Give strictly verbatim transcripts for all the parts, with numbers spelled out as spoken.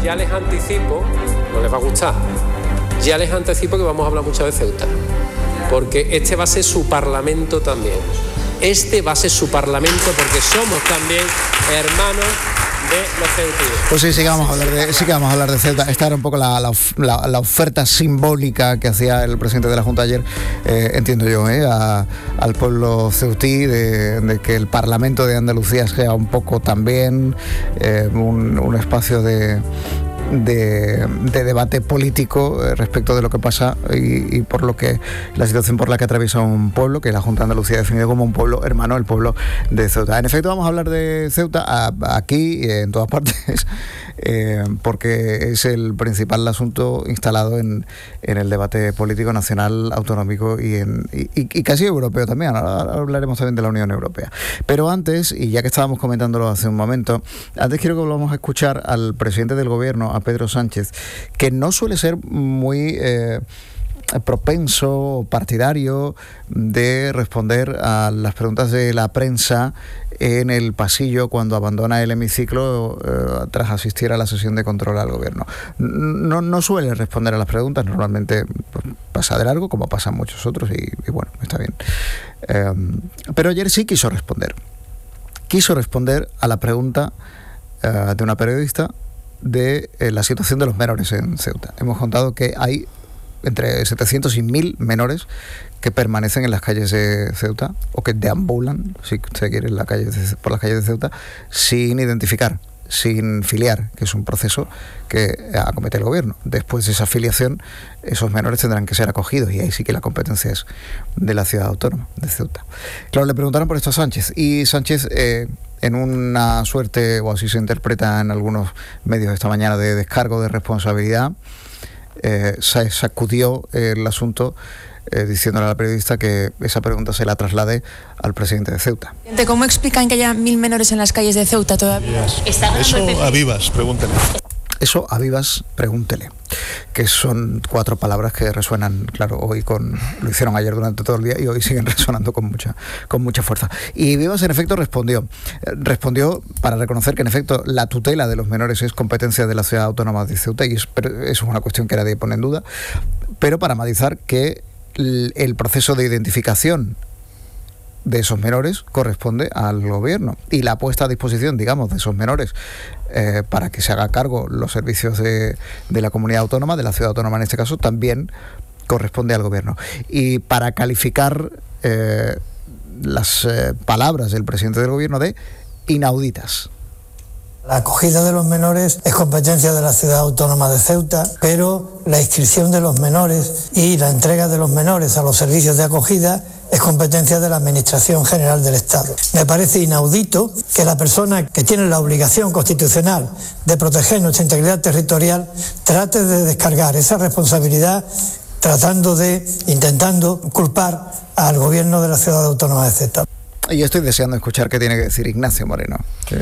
ya les anticipo, no les va a gustar, ya les anticipo que vamos a hablar mucho de Ceuta, porque este va a ser su parlamento también. Este va a ser su parlamento porque somos también hermanos de los ceutinos. Pues sí, sí que vamos a hablar de, sí que vamos a hablar de Ceuta. Esta era un poco la, la, la, la oferta simbólica que hacía el presidente de la Junta ayer, eh, entiendo yo, eh, a, al pueblo ceutí, de, de que el Parlamento de Andalucía sea un poco también eh, un, un espacio de... De, de debate político respecto de lo que pasa y, y por lo que la situación por la que atraviesa un pueblo que la Junta de Andalucía ha definido como un pueblo hermano, el pueblo de Ceuta. En efecto, vamos a hablar de Ceuta a, aquí y en todas partes, eh, porque es el principal asunto instalado en, en el debate político nacional, autonómico y, en, y, y casi europeo también. Ahora hablaremos también de la Unión Europea. Pero antes, y ya que estábamos comentándolo hace un momento, antes quiero que volvamos a escuchar al presidente del gobierno, a Pedro Sánchez, que no suele ser muy eh, propenso o partidario de responder a las preguntas de la prensa en el pasillo cuando abandona el hemiciclo eh, tras asistir a la sesión de control al gobierno. No, no suele responder a las preguntas, normalmente pues, pasa de largo, como pasan muchos otros, y, y bueno, está bien. Eh, pero ayer sí quiso responder. Quiso responder a la pregunta eh, de una periodista de eh, la situación de los menores en Ceuta. Hemos contado que hay entre setecientos y mil menores que permanecen en las calles de Ceuta, o que deambulan, si se quiere, en la calle de, por las calles de Ceuta, sin identificar, sin filiar, que es un proceso que acomete el gobierno. Después de esa filiación, esos menores tendrán que ser acogidos, y ahí sí que la competencia es de la ciudad autónoma de Ceuta. Claro, le preguntaron por esto a Sánchez, y Sánchez, eh, en una suerte, o así se interpreta en algunos medios esta mañana, de descargo de responsabilidad, eh, se sacudió el asunto eh, diciéndole a la periodista que esa pregunta se la traslade al presidente de Ceuta. ¿Cómo explican que haya mil menores en las calles de Ceuta todavía? Eso a vivas, pregúntele. Eso a vivas, pregúntele, que son cuatro palabras que resuenan, claro, hoy con, lo hicieron ayer durante todo el día y hoy siguen resonando con mucha, con mucha fuerza. Y Vivas, en efecto, respondió. Respondió para reconocer que, en efecto, la tutela de los menores es competencia de la ciudad autónoma de Ceuta, y es, pero eso es una cuestión que nadie pone en duda, pero para matizar que el, el proceso de identificación de esos menores corresponde al gobierno, y la puesta a disposición, digamos, de esos menores eh, para que se haga cargo los servicios de, de la comunidad autónoma, de la ciudad autónoma en este caso, también corresponde al gobierno. Y para calificar eh, las eh, palabras del presidente del gobierno de inauditas. La acogida de los menores es competencia de la ciudad autónoma de Ceuta, pero la inscripción de los menores y la entrega de los menores a los servicios de acogida es competencia de la Administración General del Estado. Me parece inaudito que la persona que tiene la obligación constitucional de proteger nuestra integridad territorial trate de descargar esa responsabilidad tratando de, intentando culpar al gobierno de la ciudad autónoma de Ceuta. Y yo estoy deseando escuchar qué tiene que decir Ignacio Moreno. Que...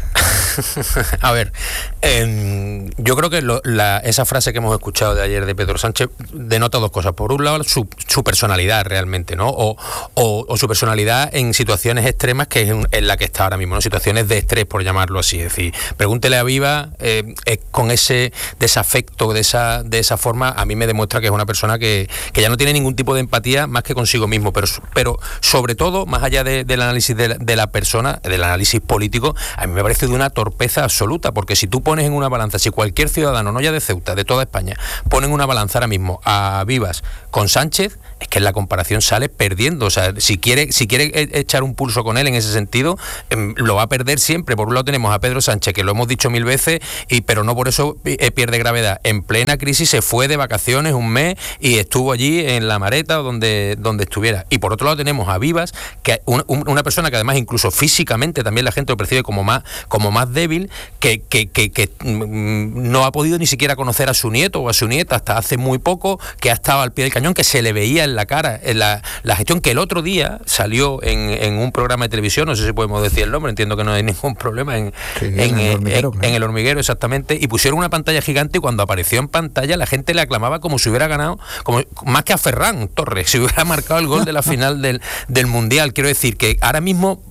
A ver, eh, yo creo que lo, la, esa frase que hemos escuchado de ayer de Pedro Sánchez denota dos cosas. Por un lado, su, su personalidad realmente, ¿no? O, o, o su personalidad en situaciones extremas, que es en, en la que está ahora mismo, ¿no? Situaciones de estrés, por llamarlo así. Es decir, pregúntele a Viva, eh, eh, con ese desafecto, de esa, de esa forma, a mí me demuestra que es una persona que, que ya no tiene ningún tipo de empatía más que consigo mismo. Pero, pero sobre todo, más allá de, del análisis de la, de la persona, del análisis político, a mí me parece de una torpeza absoluta, porque si tú pones en una balanza, si cualquier ciudadano, no ya de Ceuta, de toda España, pone en una balanza ahora mismo a Vivas con Sánchez, es que en la comparación sale perdiendo. O sea, si quiere, si quiere echar un pulso con él en ese sentido, eh, lo va a perder siempre. Por un lado tenemos a Pedro Sánchez, que lo hemos dicho mil veces, y pero no por eso eh, pierde gravedad. En plena crisis se fue de vacaciones un mes y estuvo allí en La Mareta o donde, donde estuviera. Y por otro lado tenemos a Vivas, que un, un, una persona que además incluso físicamente también la gente lo percibe como más, como más débil, que, que, que, que mm, no ha podido ni siquiera conocer a su nieto o a su nieta hasta hace muy poco, que ha estado al pie del cañón, que se le veía en la cara en la, la gestión, que el otro día salió en, en un programa de televisión, no sé si podemos decir el nombre, entiendo que no hay ningún problema, en, sí, en, en, el, hormiguero, en, claro. en el hormiguero, exactamente, y pusieron una pantalla gigante, y cuando apareció en pantalla la gente le aclamaba como si hubiera ganado, como más que a Ferran Torres, si hubiera marcado el gol de la final del, del Mundial. Quiero decir que ahora mismo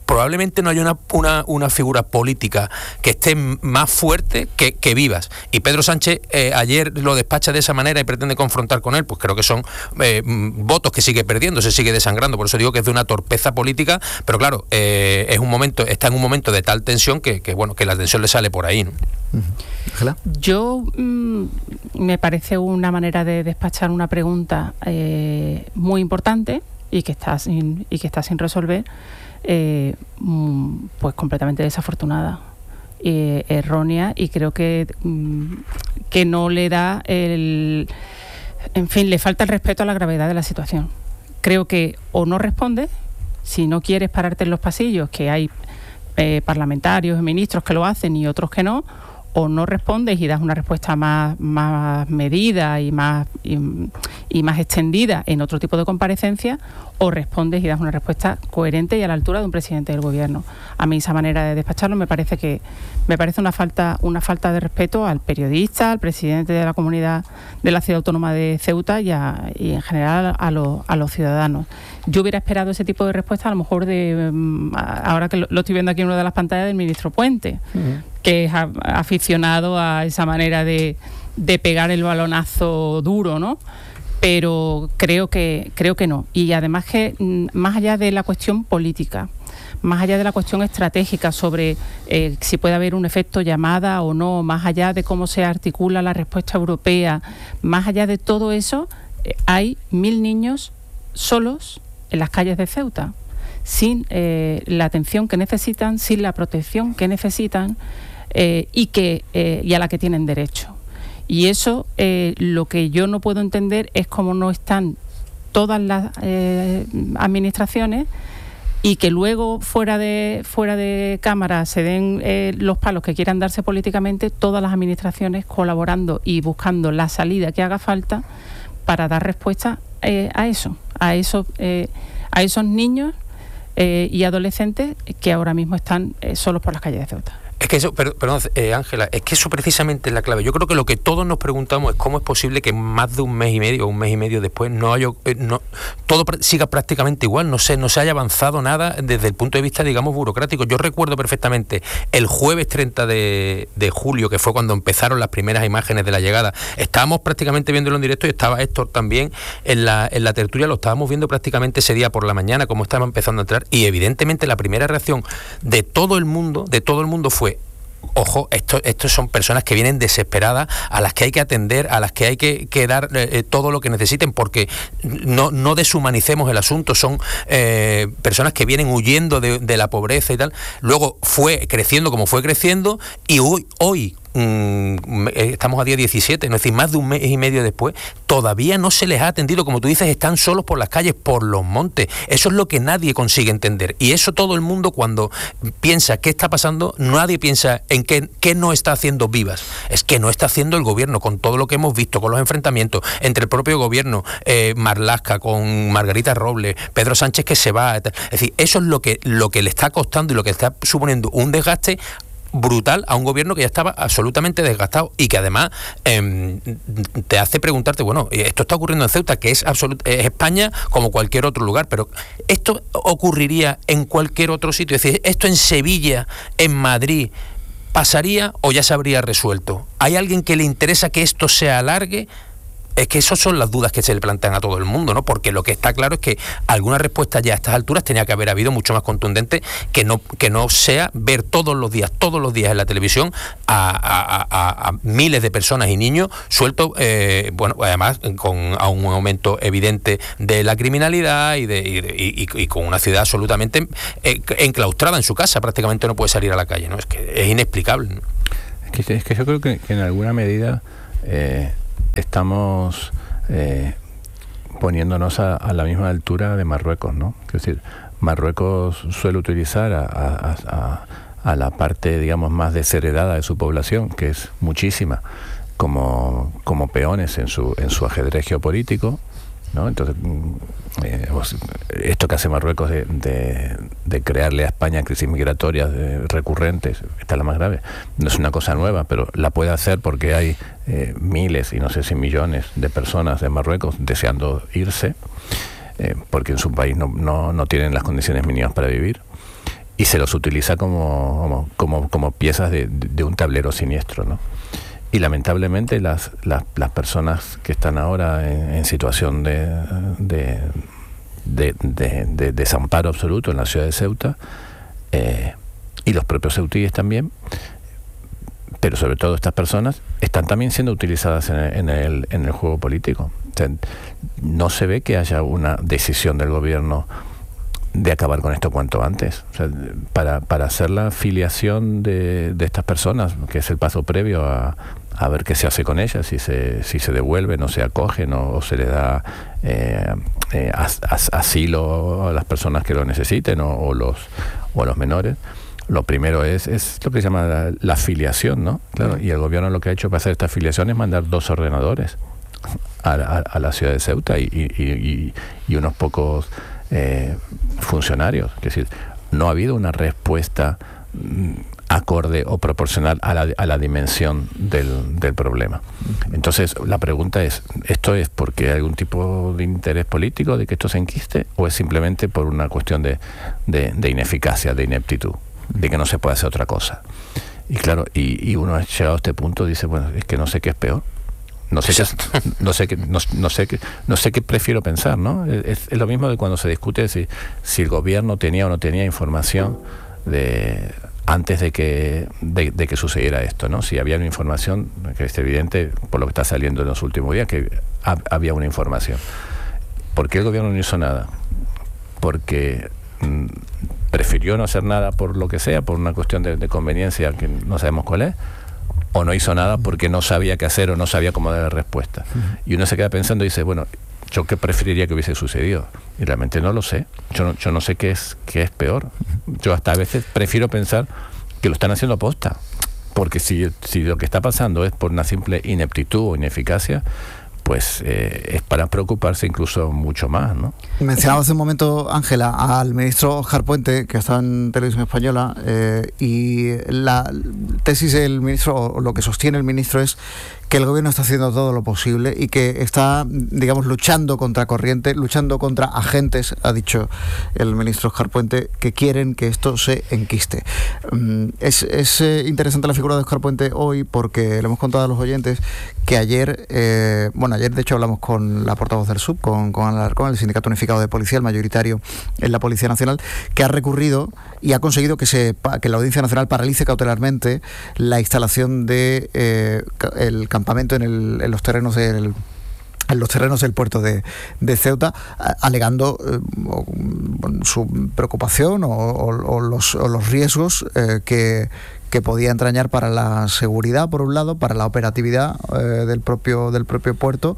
probablemente no haya una, una, una figura política que esté más fuerte que, que Vivas. Y Pedro Sánchez eh, ayer lo despacha de esa manera y pretende confrontar con él, pues creo que son eh, votos que sigue perdiendo, se sigue desangrando. Por eso digo que es de una torpeza política, pero claro, eh, es un momento, está en un momento de tal tensión que, que bueno, que la tensión le sale por ahí, ¿no? ¿Ángela? Yo mmm, me parece una manera de despachar una pregunta eh, muy importante y que está sin, y que está sin resolver, eh, pues completamente desafortunada, eh, errónea, y creo que, mmm, que no le da el... En fin, le falta el respeto a la gravedad de la situación. Creo que o no respondes, si no quieres pararte en los pasillos, que hay eh, parlamentarios y ministros que lo hacen y otros que no, o no respondes y das una respuesta más, más medida y más, y, y más extendida en otro tipo de comparecencia, o respondes y das una respuesta coherente y a la altura de un presidente del gobierno. A mí esa manera de despacharlo me parece que me parece una falta una falta de respeto al periodista, al presidente de la comunidad de la ciudad autónoma de Ceuta y, a, y en general a, lo, a los ciudadanos. Yo hubiera esperado ese tipo de respuesta, a lo mejor de ahora que lo, lo estoy viendo aquí en una de las pantallas, del ministro Puente, uh-huh. que es a, aficionado a esa manera de, de pegar el balonazo duro, ¿no? Pero creo que creo que no. Y además que más allá de la cuestión política, más allá de la cuestión estratégica sobre eh, si puede haber un efecto llamada o no, más allá de cómo se articula la respuesta europea, más allá de todo eso, eh, hay mil niños solos en las calles de Ceuta, sin eh, la atención que necesitan, sin la protección que necesitan eh, y, que, eh, y a la que tienen derecho. Y eso, eh, lo que yo no puedo entender es cómo no están todas las eh, administraciones, y que luego fuera de fuera de cámara se den eh, los palos que quieran darse políticamente, todas las administraciones colaborando y buscando la salida que haga falta para dar respuesta eh, a eso, a esos, eh, a esos niños eh, y adolescentes que ahora mismo están eh, solos por las calles de Ceuta. Es que eso, perdón, Ángela, eh, es que eso precisamente es la clave. Yo creo que lo que todos nos preguntamos es cómo es posible que más de un mes y medio o un mes y medio después no haya, eh, no, todo siga prácticamente igual, no se, no se haya avanzado nada desde el punto de vista, digamos, burocrático. Yo recuerdo perfectamente el jueves treinta de julio, que fue cuando empezaron las primeras imágenes de la llegada. Estábamos prácticamente viéndolo en directo y estaba Héctor también en la, en la tertulia, lo estábamos viendo prácticamente ese día por la mañana, como estaba empezando a entrar, y evidentemente la primera reacción de todo el mundo, de todo el mundo fue: ojo, estos esto son personas que vienen desesperadas, a las que hay que atender, a las que hay que, que dar eh, todo lo que necesiten, porque no, no deshumanicemos el asunto. Son eh, personas que vienen huyendo de, de la pobreza y tal. Luego fue creciendo como fue creciendo, y hoy, hoy Mm, estamos a día diecisiete, es decir, más de un mes y medio después, todavía no se les ha atendido. Como tú dices, están solos por las calles, por los montes. Eso es lo que nadie consigue entender, y eso todo el mundo, cuando piensa qué está pasando, nadie piensa en qué, qué no está haciendo Vivas. Es que no está haciendo el gobierno, con todo lo que hemos visto, con los enfrentamientos entre el propio gobierno, eh, Marlaska con Margarita Robles, Pedro Sánchez que se va, es decir, eso es lo que, lo que le está costando y lo que está suponiendo un desgaste brutal a un gobierno que ya estaba absolutamente desgastado, y que además eh, te hace preguntarte, bueno, esto está ocurriendo en Ceuta, que es, absolut- es España como cualquier otro lugar, pero esto ocurriría en cualquier otro sitio. Es decir, esto en Sevilla, en Madrid, ¿pasaría o ya se habría resuelto? ¿Hay alguien que le interesa que esto se alargue? Es que esas son las dudas que se le plantean a todo el mundo, ¿no? Porque lo que está claro es que alguna respuesta ya a estas alturas tenía que haber habido mucho más contundente, que no, que no sea ver todos los días, todos los días en la televisión a, a, a, a miles de personas y niños sueltos, eh, bueno, además con a un aumento evidente de la criminalidad y, de, y, de, y, y con una ciudad absolutamente eh, enclaustrada en su casa, prácticamente no puede salir a la calle, ¿no? Es que es inexplicable, ¿no? Es que, es que yo creo que, que en alguna medida eh, estamos eh, poniéndonos a, a la misma altura de Marruecos, ¿no? Es decir, Marruecos suele utilizar a, a, a, a la parte, digamos, más desheredada de su población, que es muchísima, como, como peones en su, en su ajedrez geopolítico, ¿no? Entonces, eh, esto que hace Marruecos de, de, de crearle a España crisis migratorias eh, recurrentes, esta es la más grave, no es una cosa nueva, pero la puede hacer porque hay eh, miles, y no sé si millones de personas de Marruecos deseando irse, eh, porque en su país no, no, no tienen las condiciones mínimas para vivir. y se los utiliza como, como, como piezas de, de un tablero siniestro, ¿no? Y lamentablemente las, las, las personas que están ahora en, en situación de, de, de, de, de desamparo absoluto en la ciudad de Ceuta, eh, y los propios ceutíes también, pero sobre todo estas personas, están también siendo utilizadas en el, en el, en el juego político. O sea, no se ve que haya una decisión del gobierno de acabar con esto cuanto antes. O sea, para, para hacer la filiación de, de estas personas, que es el paso previo a, a ver qué se hace con ellas, si se, si se devuelven o se acogen o, o se le da eh, eh, as, as, asilo a las personas que lo necesiten o, o, los, o a los menores. Lo primero es, es lo que se llama la, la filiación, ¿no? Claro, y el gobierno lo que ha hecho para hacer esta filiación es mandar dos ordenadores a, a, a la ciudad de Ceuta y, y, y, y unos pocos eh, funcionarios. Es decir, no ha habido una respuesta mm, acorde o proporcional a la, a la dimensión del, del problema. Entonces, la pregunta es, ¿esto es porque hay algún tipo de interés político de que esto se enquiste o es simplemente por una cuestión de, de, de ineficacia, de ineptitud, de que no se puede hacer otra cosa? Y claro, y, y uno ha llegado a este punto y dice, bueno, es que no sé qué es peor. No sé qué, no sé qué, no, no sé qué, no sé qué prefiero pensar, ¿no? Es, es lo mismo de cuando se discute si, si el gobierno tenía o no tenía información de antes de que de, de que sucediera esto, ¿no? Si había una información, que es evidente por lo que está saliendo en los últimos días, que ha, había una información. ¿Por qué el gobierno no hizo nada? Porque mmm, prefirió no hacer nada por lo que sea, por una cuestión de, de conveniencia que no sabemos cuál es, o no hizo nada porque no sabía qué hacer o no sabía cómo dar respuesta. Uh-huh. Y uno se queda pensando y dice, bueno, ¿yo qué preferiría que hubiese sucedido? Y realmente no lo sé. Yo no, yo no sé qué es, qué es peor. Yo hasta a veces prefiero pensar que lo están haciendo a posta. Porque si, si lo que está pasando es por una simple ineptitud o ineficacia, pues eh, es para preocuparse incluso mucho más, ¿no? Mencionaba hace un momento, Ángela, al ministro Óscar Puente, que está en Televisión Española, eh, y la tesis del ministro, o lo que sostiene el ministro, es que el gobierno está haciendo todo lo posible y que está, digamos, luchando contra corriente, luchando contra agentes, ha dicho el ministro Óscar Puente, que quieren que esto se enquiste. Es, es interesante la figura de Óscar Puente hoy porque le hemos contado a los oyentes que ayer, eh, bueno, ayer de hecho hablamos con la portavoz del S U B, con, con Ana Alarcón, el Sindicato Unificado de Policía, el mayoritario en la Policía Nacional, que ha recurrido y ha conseguido que, se, que la Audiencia Nacional paralice cautelarmente la instalación de eh, el campamento en, el, en los terrenos del en los terrenos del puerto de, de Ceuta, alegando eh, su preocupación o, o, o, los, o los riesgos eh, que, que podía entrañar para la seguridad, por un lado, para la operatividad eh, del propio del propio puerto,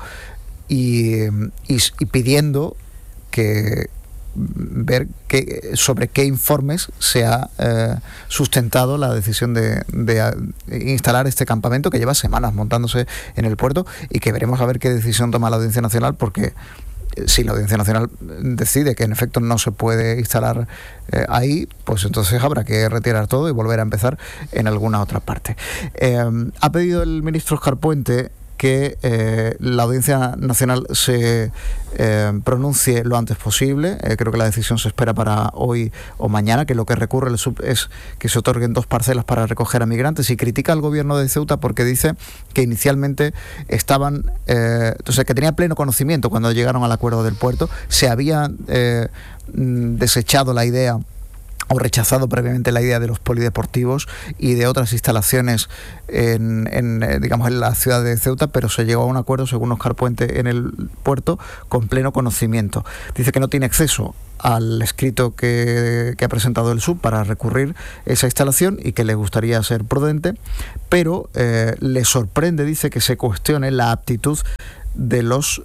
y, y, y pidiendo que ver que, sobre qué informes se ha eh, sustentado la decisión de, de instalar este campamento que lleva semanas montándose en el puerto, y que veremos a ver qué decisión toma la Audiencia Nacional, porque si la Audiencia Nacional decide que en efecto no se puede instalar eh, ahí, pues entonces habrá que retirar todo y volver a empezar en alguna otra parte. Eh, ha pedido el ministro Óscar Puente que eh, la Audiencia Nacional se eh, pronuncie lo antes posible. Eh, creo que la decisión se espera para hoy o mañana, que lo que recurre el S U B es que se otorguen dos parcelas para recoger a migrantes, y critica al gobierno de Ceuta porque dice que inicialmente estaban, eh, entonces que tenía pleno conocimiento cuando llegaron al acuerdo del puerto, se había eh, desechado la idea o rechazado previamente la idea de los polideportivos y de otras instalaciones en, en, digamos, en la ciudad de Ceuta, pero se llegó a un acuerdo, según Óscar Puente, en el puerto con pleno conocimiento. Dice que no tiene acceso al escrito que, que ha presentado el S U B para recurrir esa instalación y que le gustaría ser prudente, pero eh, le sorprende, dice, que se cuestione la aptitud de los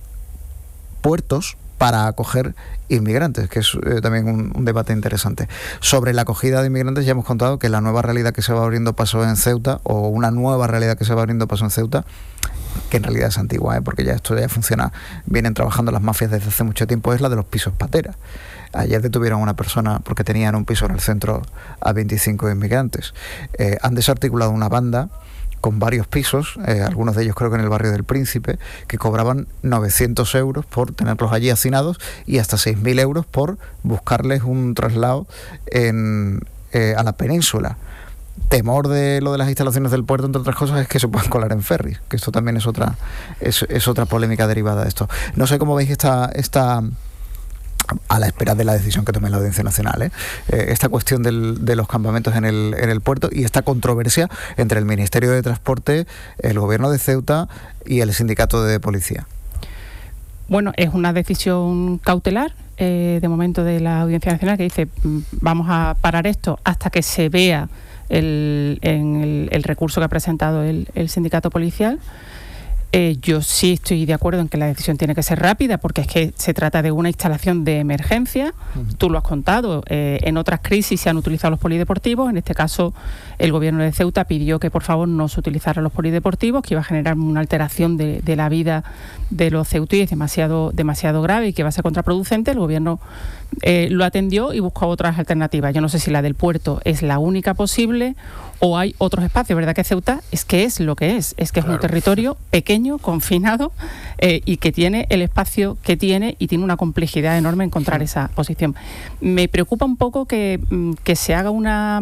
puertos para acoger inmigrantes, que es eh, también un, un debate interesante. Sobre la acogida de inmigrantes ya hemos contado que la nueva realidad que se va abriendo paso en Ceuta, o una nueva realidad que se va abriendo paso en Ceuta, que en realidad es antigua, ¿eh? porque ya esto ya funciona, vienen trabajando las mafias desde hace mucho tiempo, es la de los pisos patera. Ayer detuvieron a una persona porque tenían un piso en el centro a veinticinco inmigrantes. Eh, han desarticulado una banda con varios pisos, eh, algunos de ellos creo que en el barrio del Príncipe, que cobraban novecientos euros por tenerlos allí hacinados y hasta seis mil euros por buscarles un traslado en, eh, a la península. Temor de lo de las instalaciones del puerto, entre otras cosas, es que se puedan colar en ferries, que esto también es otra es, es otra polémica derivada de esto. No sé cómo veis esta, esta a la espera de la decisión que tome la Audiencia Nacional, ¿eh? Eh, esta cuestión del, de los campamentos en el, en el puerto y esta controversia entre el Ministerio de Transporte, el Gobierno de Ceuta y el Sindicato de Policía. Bueno, es una decisión cautelar eh, de momento de la Audiencia Nacional, que dice vamos a parar esto hasta que se vea el, en el, el recurso que ha presentado el, el sindicato policial. Eh, yo sí estoy de acuerdo en que la decisión tiene que ser rápida, porque es que se trata de una instalación de emergencia. Uh-huh. Tú lo has contado, eh, en otras crisis se han utilizado los polideportivos. En este caso, el gobierno de Ceuta pidió que por favor no se utilizaran los polideportivos, que iba a generar una alteración de, de la vida de los ceutíes demasiado, demasiado grave y que va a ser contraproducente. El gobierno eh, lo atendió y buscó otras alternativas. Yo no sé si la del puerto es la única posible o hay otros espacios. ¿Verdad que Ceuta es que es lo que es? Es que claro. Es un territorio pequeño, confinado, eh, y que tiene el espacio que tiene y tiene una complejidad enorme encontrar sí. esa posición. Me preocupa un poco que, que se haga una,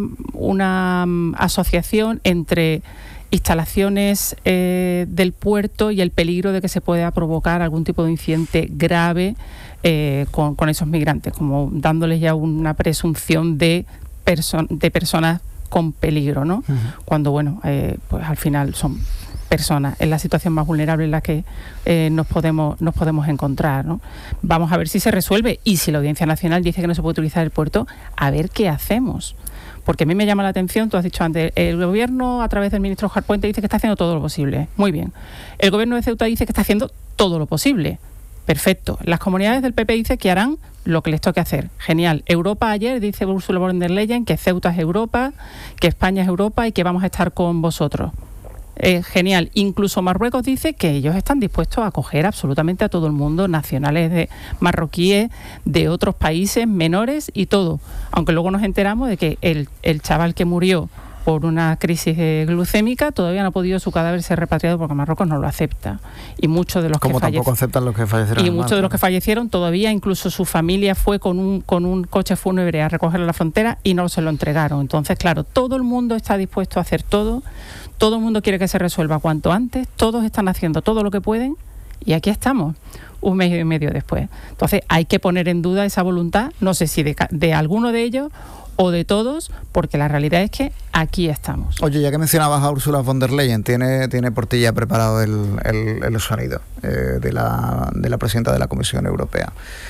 una asociación entre instalaciones eh, del puerto y el peligro de que se pueda provocar algún tipo de incidente grave eh, con, con esos migrantes, como dándoles ya una presunción de, perso- de personas con peligro, ¿no? Uh-huh. Cuando, bueno, eh, pues al final son personas en la situación más vulnerable en la que eh, nos podemos nos podemos encontrar, ¿no? Vamos a ver si se resuelve, y si la Audiencia Nacional dice que no se puede utilizar el puerto, a ver qué hacemos. Porque a mí me llama la atención, tú has dicho antes, el gobierno a través del ministro Oscar Puente dice que está haciendo todo lo posible. Muy bien. El gobierno de Ceuta dice que está haciendo todo lo posible. Perfecto. Las comunidades del P P dicen que harán lo que les toque hacer. Genial. Europa ayer dice Ursula von der Leyen que Ceuta es Europa, que España es Europa y que vamos a estar con vosotros. Eh, genial. Incluso Marruecos dice que ellos están dispuestos a acoger absolutamente a todo el mundo, nacionales de marroquíes, de otros países, menores y todo. Aunque luego nos enteramos de que el, el chaval que murió por una crisis glucémica todavía no ha podido su cadáver ser repatriado porque Marruecos no lo acepta. Y muchos de los Como que tampoco falle... aceptan los que fallecieron. Y muchos de los que fallecieron todavía, incluso su familia fue con un con un coche fúnebre a recogerlo a la frontera y no se lo entregaron. Entonces, claro, todo el mundo está dispuesto a hacer todo, todo el mundo quiere que se resuelva cuanto antes, todos están haciendo todo lo que pueden y aquí estamos, un mes y medio después. Entonces, hay que poner en duda esa voluntad, no sé si de, de alguno de ellos o de todos, porque la realidad es que aquí estamos. Oye, ya que mencionabas a Ursula von der Leyen, tiene, tiene por ti ya preparado el, el, el sonido eh, de, la, de la presidenta de la Comisión Europea.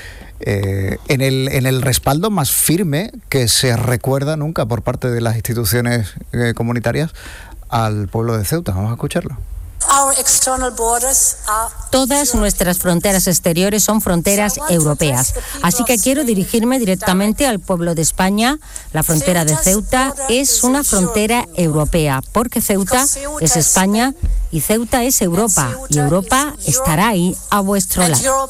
Eh, en, el, en el respaldo más firme que se recuerda nunca por parte de las instituciones eh, comunitarias al pueblo de Ceuta. Vamos a escucharlo. Todas nuestras fronteras exteriores son fronteras europeas, así que quiero dirigirme directamente al pueblo de España. La frontera de Ceuta es una frontera europea, porque Ceuta es España y Ceuta es Europa, y Europa estará ahí a vuestro lado.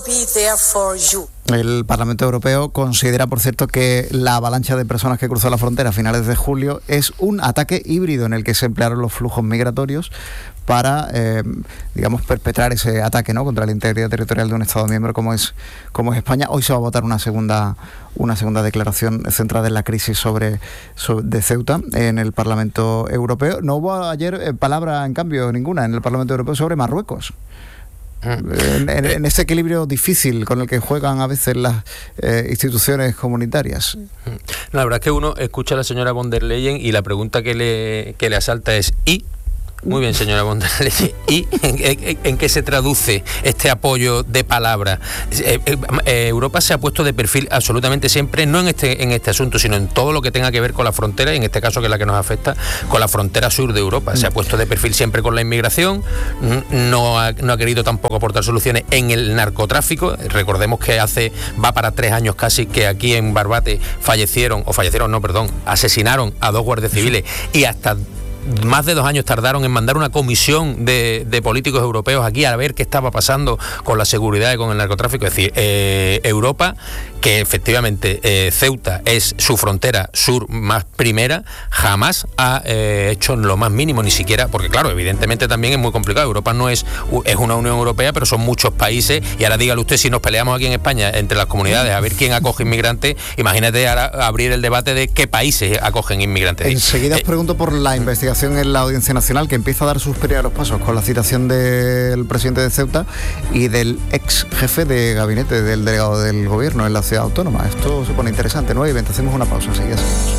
El Parlamento Europeo considera, por cierto, que la avalancha de personas que cruzó la frontera a finales de julio es un ataque híbrido en el que se emplearon los flujos migratorios para, eh, digamos, perpetrar ese ataque, ¿no?, contra la integridad territorial de un Estado miembro como es como es España. Hoy se va a votar una segunda una segunda declaración centrada en la crisis sobre, sobre de Ceuta en el Parlamento Europeo. No hubo ayer eh, palabra, en cambio, ninguna en el Parlamento Europeo sobre Marruecos. En, en, en este equilibrio difícil con el que juegan a veces las eh, instituciones comunitarias. La verdad es que uno escucha a la señora von der Leyen y la pregunta que le, que le asalta es ¿y? Muy bien, señora von der Leyen. ¿Y en, en, en qué se traduce este apoyo de palabra? Eh, eh, Europa se ha puesto de perfil absolutamente siempre, no en este en este asunto, sino en todo lo que tenga que ver con la frontera, y en este caso, que es la que nos afecta, con la frontera sur de Europa. Se ha puesto de perfil siempre con la inmigración, no ha, no ha querido tampoco aportar soluciones en el narcotráfico. Recordemos que hace, va para tres años casi, que aquí en Barbate fallecieron, o fallecieron, no, perdón, asesinaron a dos guardias civiles, y hasta más de dos años tardaron en mandar una comisión de, de políticos europeos aquí a ver qué estaba pasando con la seguridad y con el narcotráfico. Es decir, eh, Europa que efectivamente eh, Ceuta es su frontera sur más primera, jamás ha eh, hecho lo más mínimo, ni siquiera, porque claro, evidentemente también es muy complicado. Europa no es, es una Unión Europea, pero son muchos países, y ahora dígale usted, si nos peleamos aquí en España entre las comunidades a ver quién acoge inmigrantes, imagínate ahora abrir el debate de qué países acogen inmigrantes. Enseguida eh, os pregunto por la investigación en la Audiencia Nacional, que empieza a dar sus primeros pasos con la citación del presidente de Ceuta y del ex jefe de gabinete del delegado del gobierno en la ciudad autónoma. Esto se pone interesante, ¿no? Y hacemos una pausa, enseguida seguimos.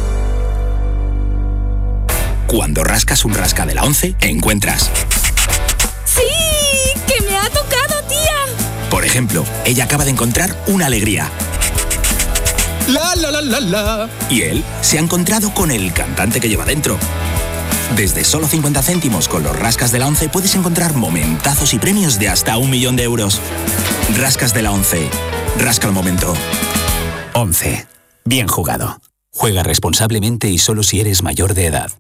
Cuando rascas un rasca de la once, encuentras... ¡Sí! ¡Que me ha tocado, tía! Por ejemplo, ella acaba de encontrar una alegría. La, la, la, la, la. Y él se ha encontrado con el cantante que lleva dentro. Desde solo cincuenta céntimos con los rascas de la once puedes encontrar momentazos y premios de hasta un millón de euros. Rascas de la once. Rasca el momento. once. Bien jugado. Juega responsablemente y solo si eres mayor de edad.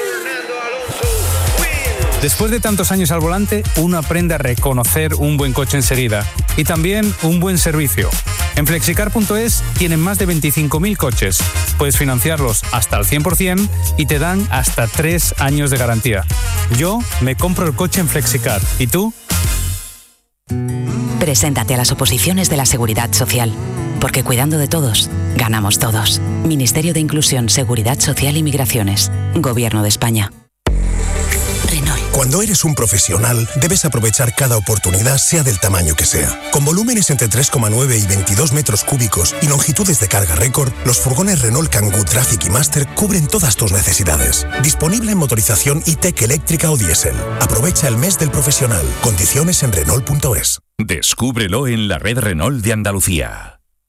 Después de tantos años al volante, uno aprende a reconocer un buen coche enseguida y también un buen servicio. En flexicar punto es tienen más de veinticinco mil coches. Puedes financiarlos hasta el cien por ciento y te dan hasta tres años de garantía. Yo me compro el coche en Flexicar. ¿Y tú? Preséntate a las oposiciones de la Seguridad Social. Porque cuidando de todos, ganamos todos. Ministerio de Inclusión, Seguridad Social y Migraciones. Gobierno de España. Cuando eres un profesional, debes aprovechar cada oportunidad, sea del tamaño que sea. Con volúmenes entre tres coma nueve y veintidós metros cúbicos y longitudes de carga récord, los furgones Renault Kangoo Traffic y Master cubren todas tus necesidades. Disponible en motorización E-Tech eléctrica o diésel. Aprovecha el mes del profesional. Condiciones en Renault punto es. Descúbrelo en la red Renault de Andalucía.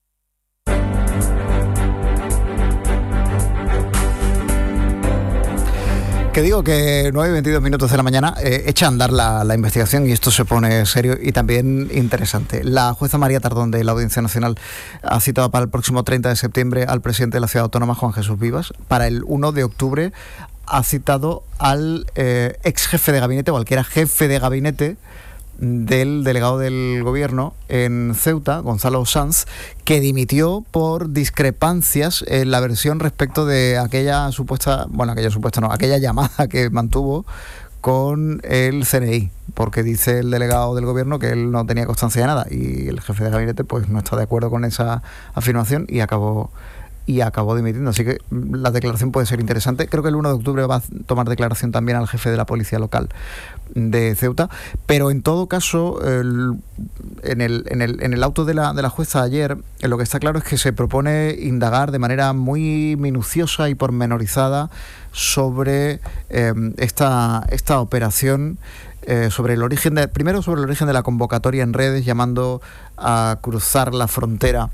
Que digo que nueve y veintidós minutos de la mañana eh, echa a andar la, la investigación y esto se pone serio y también interesante. La jueza María Tardón de la Audiencia Nacional ha citado para el próximo treinta de septiembre al presidente de la Ciudad Autónoma, Juan Jesús Vivas. Para el uno de octubre ha citado al eh, ex jefe de gabinete o al que era jefe de gabinete del delegado del gobierno en Ceuta, Gonzalo Sanz, que dimitió por discrepancias en la versión respecto de aquella supuesta, bueno, aquella supuesta no, aquella llamada que mantuvo con el C N I, porque dice el delegado del gobierno que él no tenía constancia de nada y el jefe de gabinete pues no está de acuerdo con esa afirmación y acabó y acabó dimitiendo. Así que la declaración puede ser interesante. Creo que el uno de octubre va a tomar declaración también al jefe de la policía local de Ceuta, pero en todo caso el, en, el, en, el, en el auto de la, de la jueza ayer lo que está claro es que se propone indagar de manera muy minuciosa y pormenorizada sobre eh, esta, esta operación, eh, sobre el origen de, primero sobre el origen de la convocatoria en redes llamando a cruzar la frontera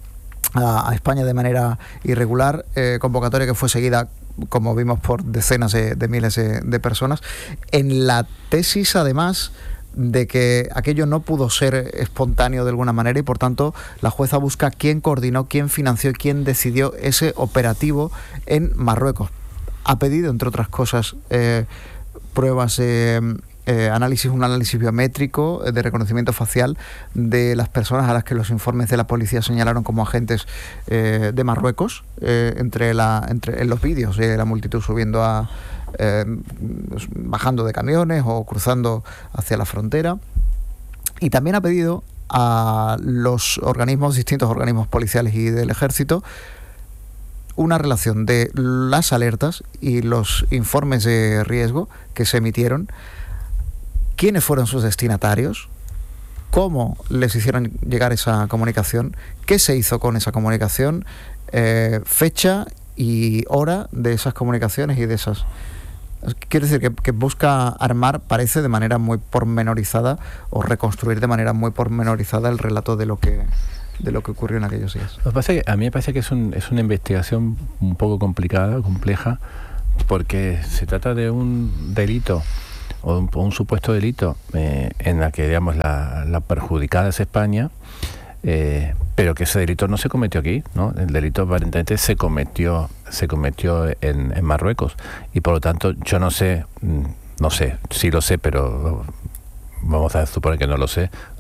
a España de manera irregular, eh, convocatoria que fue seguida, como vimos, por decenas de, de miles de, de personas, en la tesis además de que aquello no pudo ser espontáneo de alguna manera y por tanto la jueza busca quién coordinó, quién financió y quién decidió ese operativo en Marruecos. Ha pedido, entre otras cosas, eh, pruebas de eh, Eh, análisis, un análisis biométrico eh, de reconocimiento facial de las personas a las que los informes de la policía señalaron como agentes eh, de Marruecos, eh, entre la entre en los vídeos de eh, la multitud subiendo a eh, bajando de camiones o cruzando hacia la frontera. Y también ha pedido a los organismos, distintos organismos policiales y del ejército, una relación de las alertas y los informes de riesgo que se emitieron, quiénes fueron sus destinatarios, cómo les hicieron llegar esa comunicación, qué se hizo con esa comunicación, eh, fecha y hora de esas comunicaciones y de esas... Quiere decir que, que busca armar, parece, de manera muy pormenorizada o reconstruir de manera muy pormenorizada el relato de lo que de lo que ocurrió en aquellos días. Lo que pasa es que a mí me parece que es, un, es una investigación un poco complicada, compleja, porque se trata de un delito o un, un supuesto delito eh, en la que, digamos, la, la perjudicada es España, eh, pero que ese delito no se cometió aquí, ¿no? El delito aparentemente se cometió se cometió en, en Marruecos y por lo tanto yo no sé, no sé, sí lo sé, pero vamos a suponer que no lo sé,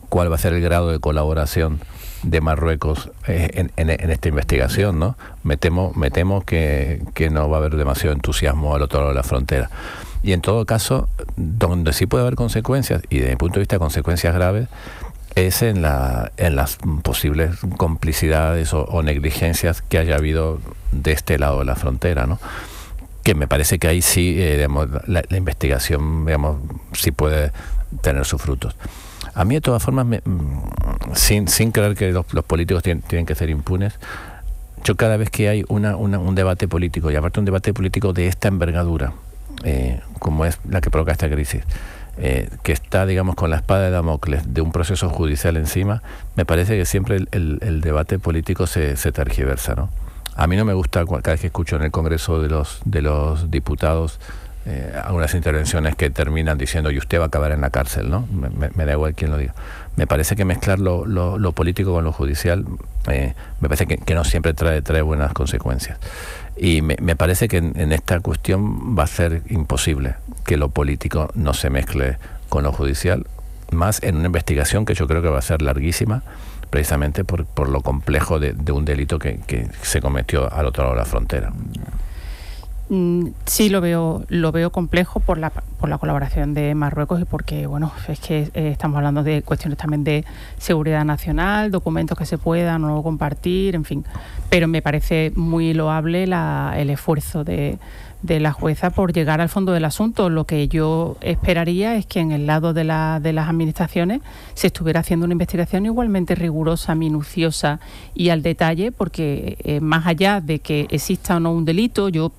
cuál va a ser el grado de colaboración de Marruecos eh, en, en, en esta investigación, ¿no? Me temo, me temo que, que no va a haber demasiado entusiasmo al otro lado de la frontera. Y en todo caso, donde sí puede haber consecuencias, y desde mi punto de vista consecuencias graves, es en, la, en las posibles complicidades o, o negligencias que haya habido de este lado de la frontera, ¿no? Que me parece que ahí sí, eh, digamos, la, la investigación, digamos, sí puede tener sus frutos. A mí, de todas formas, me, sin, sin creer que los, los políticos tienen, tienen que ser impunes, yo cada vez que hay una, una, un debate político, y aparte un debate político de esta envergadura, eh, como es la que provoca esta crisis, eh, que está, digamos, con la espada de Damocles de un proceso judicial encima, me parece que siempre el, el, el debate político se, se tergiversa, ¿no? A mí no me gusta, cada vez que escucho en el Congreso de los, de los diputados, Eh, algunas intervenciones que terminan diciendo y usted va a acabar en la cárcel, ¿no? Me, me, me da igual quién lo diga. Me parece que mezclar lo, lo, lo político con lo judicial eh, me parece que, que no siempre trae, trae buenas consecuencias. Y me, me parece que en, en esta cuestión va a ser imposible que lo político no se mezcle con lo judicial, más en una investigación que yo creo que va a ser larguísima, precisamente por, por lo complejo de, de un delito que, que se cometió al otro lado de la frontera. Sí, lo veo lo veo complejo por la por la colaboración de Marruecos y porque, bueno, es que eh, estamos hablando de cuestiones también de seguridad nacional, documentos que se puedan o no compartir, en fin. Pero me parece muy loable la, el esfuerzo de, de la jueza por llegar al fondo del asunto. Lo que yo esperaría es que en el lado de, la, de las administraciones se estuviera haciendo una investigación igualmente rigurosa, minuciosa y al detalle, porque eh, más allá de que exista o no un delito, yo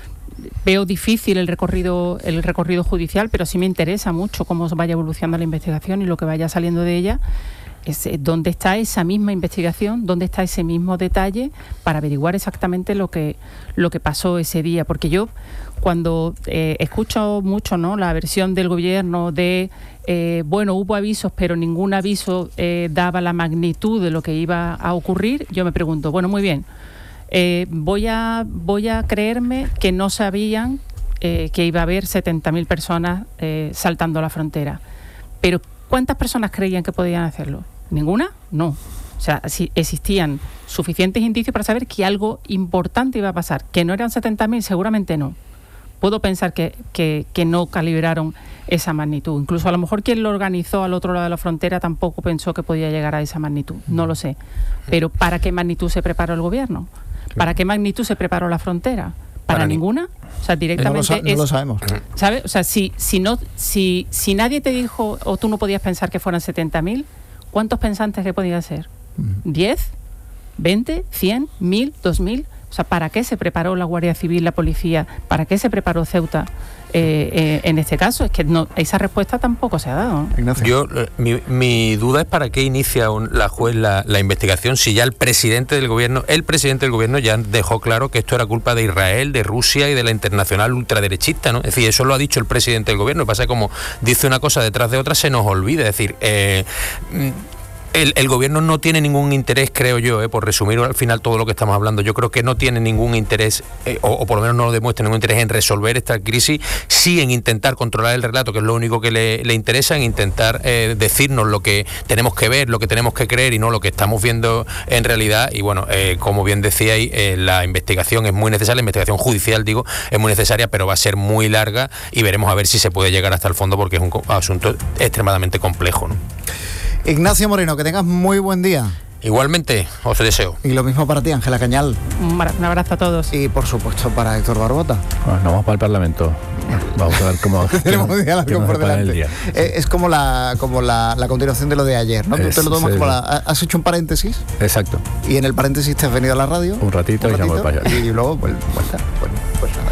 veo difícil el recorrido el recorrido judicial, pero sí me interesa mucho cómo vaya evolucionando la investigación y lo que vaya saliendo de ella. Es, ¿dónde está esa misma investigación? ¿Dónde está ese mismo detalle para averiguar exactamente lo que lo que pasó ese día? Porque yo cuando eh, escucho mucho, ¿no?, la versión del gobierno de eh, bueno, hubo avisos, pero ningún aviso eh, daba la magnitud de lo que iba a ocurrir, yo me pregunto, bueno, muy bien, Eh, voy a voy a creerme que no sabían eh, que iba a haber setenta mil personas eh, saltando la frontera. Pero ¿cuántas personas creían que podían hacerlo? ¿Ninguna? No. O sea, si existían suficientes indicios para saber que algo importante iba a pasar. ¿Que no eran setenta mil? Seguramente no. Puedo pensar que, que, que no calibraron esa magnitud. Incluso a lo mejor quien lo organizó al otro lado de la frontera tampoco pensó que podía llegar a esa magnitud. No lo sé. Pero ¿para qué magnitud se preparó el gobierno? ¿Para qué magnitud se preparó la frontera? ¿Para, ¿Para ninguna? O sea, directamente no lo, sa- no lo sabemos. ¿Sabes? O sea, si, si, no, si, si nadie te dijo o tú no podías pensar que fueran setenta mil, ¿cuántos pensantes que podían ser? ¿diez? ¿veinte? ¿cien? ¿mil? ¿dos mil? O sea, ¿para qué se preparó la Guardia Civil, la policía? ¿Para qué se preparó Ceuta eh, eh, en este caso? Es que no, esa respuesta tampoco se ha dado, ¿no? Yo, mi, mi duda es para qué inicia un, la juez la, la investigación si ya el presidente del gobierno, el presidente del gobierno ya dejó claro que esto era culpa de Israel, de Rusia y de la internacional ultraderechista, ¿no? Es decir, eso lo ha dicho el presidente del gobierno. Lo que pasa es que como dice una cosa detrás de otra se nos olvida. Es decir, eh, El, el gobierno no tiene ningún interés, creo yo, eh, por resumir al final todo lo que estamos hablando, yo creo que no tiene ningún interés, eh, o, o por lo menos no lo demuestra ningún interés en resolver esta crisis, sí en intentar controlar el relato, que es lo único que le, le interesa, en intentar eh, decirnos lo que tenemos que ver, lo que tenemos que creer y no lo que estamos viendo en realidad. Y bueno, eh, como bien decíais, eh, la investigación es muy necesaria, la investigación judicial, digo, es muy necesaria, pero va a ser muy larga y veremos a ver si se puede llegar hasta el fondo, porque es un asunto extremadamente complejo, ¿no? Ignacio Moreno, que tengas muy buen día. Igualmente, os deseo. Y lo mismo para ti, Ángela Cañal. Un abrazo a todos. Y por supuesto para Héctor Barbota. Bueno, nos vamos para el Parlamento. Vamos a ver cómo... Tenemos un día largo por delante. Eh, es como la como la, la continuación de lo de ayer, ¿no? Es, Tú te lo tomas sí. como la... ¿Has hecho un paréntesis? Exacto. Y en el paréntesis te has venido a la radio. Un ratito, un ratito y ya voy para allá. Y luego, pues, vuelta. Bueno, pues nada.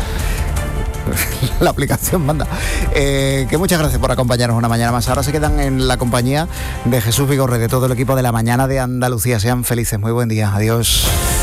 La aplicación manda. Eh, que muchas gracias por acompañarnos una mañana más. Ahora se quedan en la compañía de Jesús Vigorre, de todo el equipo de La Mañana de Andalucía. Sean felices. Muy buen día. Adiós.